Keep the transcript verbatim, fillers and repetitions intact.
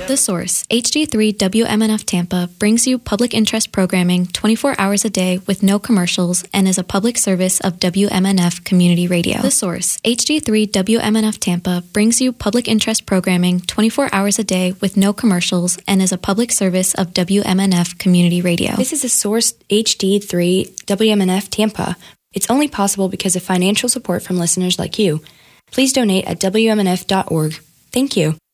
The Source, H D three W M N F Tampa, brings you public interest programming twenty-four hours a day with no commercials and is a public service of W M N F Community Radio. The Source, H D three W M N F Tampa, brings you public interest programming twenty-four hours a day with no commercials and is a public service of W M N F Community Radio. This is The Source, H D three W M N F Tampa. It's only possible because of financial support from listeners like you. Please donate at W M N F dot org. Thank you.